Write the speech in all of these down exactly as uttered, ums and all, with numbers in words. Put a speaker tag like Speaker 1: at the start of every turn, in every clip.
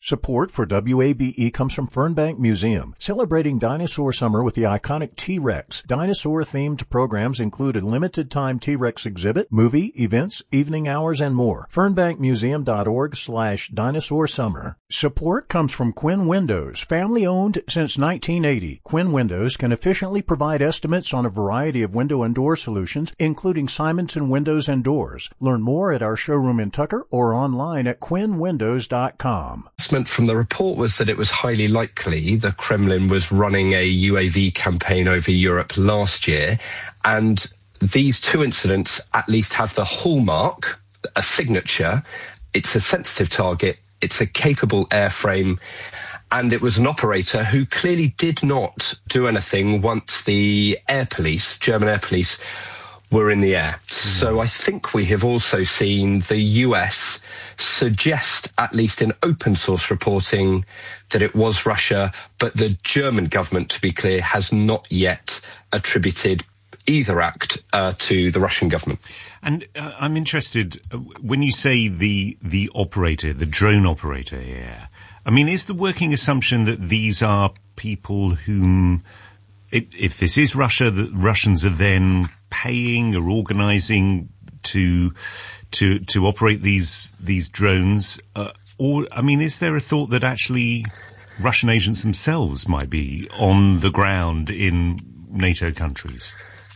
Speaker 1: Support for W A B E comes from Fernbank Museum, celebrating dinosaur summer with the iconic T-Rex. Dinosaur-themed programs include a limited-time T-Rex exhibit, movie, events, evening hours, and more. fernbankmuseum.org slash dinosaur summer. Support comes from Quinn Windows, family-owned since nineteen eighty. Quinn Windows can efficiently provide estimates on a variety of window and door solutions, including Simonson Windows and Doors. Learn more at our showroom in Tucker or online at quinn windows dot com.
Speaker 2: From the report was that it was highly likely the Kremlin was running a U A V campaign over Europe last year, and these two incidents at least have the hallmark, a signature. It's a sensitive target, it's a capable airframe, and it was an operator who clearly did not do anything once the air police, German air police, were in the air. So I think we have also seen the U S suggest, at least in open source reporting, that it was Russia, but the German government, to be clear, has not yet attributed either act uh, to the Russian government.
Speaker 3: And uh, I'm interested, uh, when you say the the operator, the drone operator here, I mean, is the working assumption that these are people whom, If, if this is Russia, the Russians are then paying or organising to to to operate these these drones, uh, or I mean, is there a thought that actually Russian agents themselves might be on the ground in NATO countries?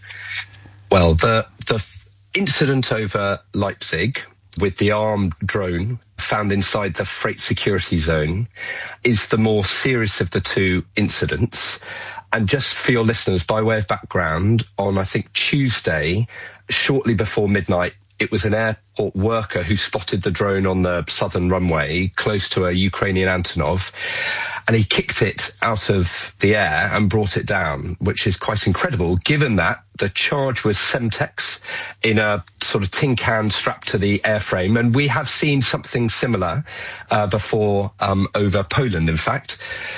Speaker 2: Well, the the incident over Leipzig with the armed drone found inside the freight security zone is the more serious of the two incidents. And just for your listeners, by way of background, on, I think, Tuesday, shortly before midnight, it was an airport worker who spotted the drone on the southern runway close to a Ukrainian Antonov, and he kicked it out of the air and brought it down, which is quite incredible, given that the charge was Semtex in a sort of tin can strapped to the airframe. And we have seen something similar uh, before um, over Poland, in fact.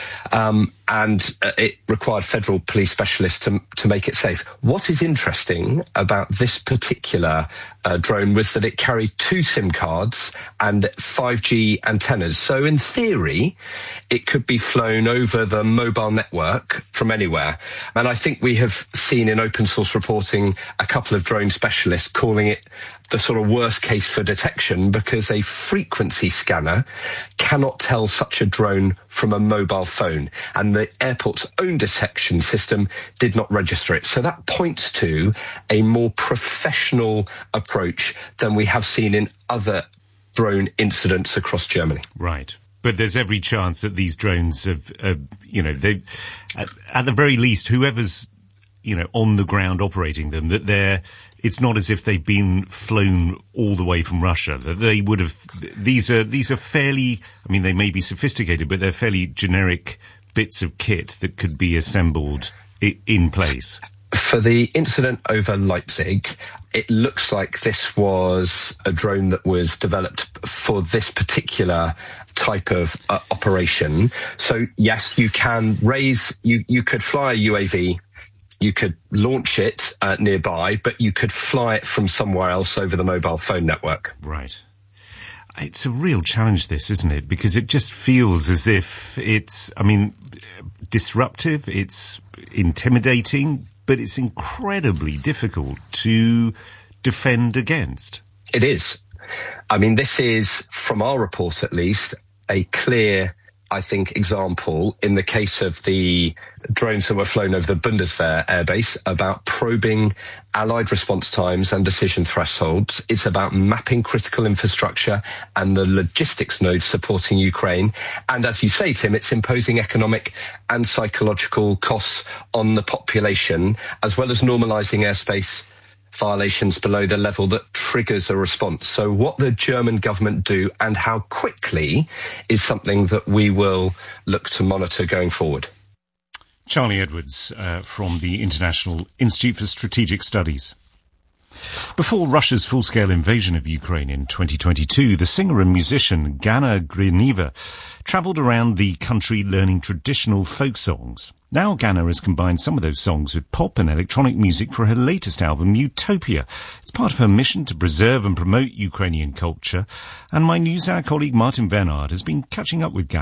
Speaker 2: Um, and uh, it required federal police specialists to, to make it safe. What is interesting about this particular uh, drone was that it carried two SIM cards and five G antennas. So in theory, it could be flown over the mobile network from anywhere. And I think we have seen in open source reporting a couple of drone specialists calling it the sort of worst case for detection, because a frequency scanner cannot tell such a drone from a mobile phone, and the airport's own detection system did not register it. So that points to a more professional approach than we have seen in other drone incidents across Germany.
Speaker 3: Right. But there's every chance that these drones have, uh, you know, they, at, at the very least, whoever's, you know, on the ground operating them, that they're, it's not as if they've been flown all the way from Russia. That they would have, these are, these are fairly, I mean, they may be sophisticated, but they're fairly generic bits of kit that could be assembled i- in place.
Speaker 2: For the incident over Leipzig, it looks like this was a drone that was developed for this particular type of uh, operation. So yes, you can raise, you, you could fly a U A V, you could launch it uh, nearby, but you could fly it from somewhere else over the mobile phone network.
Speaker 3: Right. It's a real challenge, this, isn't it? Because it just feels as if it's, I mean, disruptive, it's intimidating, but it's incredibly difficult to defend against.
Speaker 2: It is. I mean, this is, from our report at least, a clear, I think, example in the case of the drones that were flown over the Bundeswehr airbase about probing Allied response times and decision thresholds. It's about mapping critical infrastructure and the logistics nodes supporting Ukraine. And as you say, Tim, it's imposing economic and psychological costs on the population, as well as normalizing airspace violations below the level that triggers a response. So what the German government do and how quickly is something that we will look to monitor going forward.
Speaker 3: Charlie Edwards uh, from the International Institute for Strategic Studies. Before Russia's full-scale invasion of Ukraine in twenty twenty-two, the singer and musician Gana Griniva travelled around the country learning traditional folk songs. Now Gana has combined some of those songs with pop and electronic music for her latest album, Utopia. It's part of her mission to preserve and promote Ukrainian culture. And my NewsHour colleague Martin Bernard has been catching up with Gana